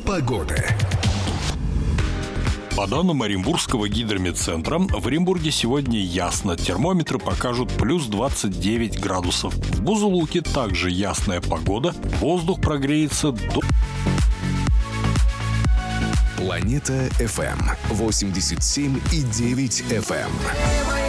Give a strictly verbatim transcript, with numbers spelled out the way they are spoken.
Погода. По данным Оренбургского гидрометцентра, в Оренбурге сегодня ясно. Термометры покажут плюс двадцать девять градусов. В Бузулуке также ясная погода. Воздух прогреется до... Планета эф эм восемьдесят семь и девять эф эм.